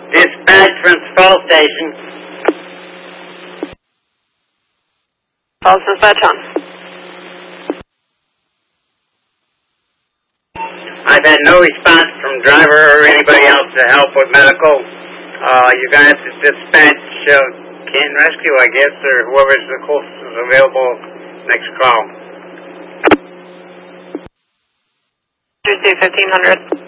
Dispatch from Fall Station. Falls dispatch on. I've had no response from driver or anybody else to help with medical. You're going to have to dispatch Canton Rescue, I guess, or whoever's the closest available next call. 1500.